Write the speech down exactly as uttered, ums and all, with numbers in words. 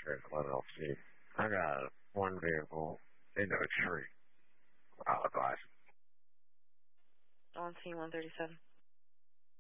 eleven L C. I got one vehicle into a tree. Out of glass. On scene one thirty-seven.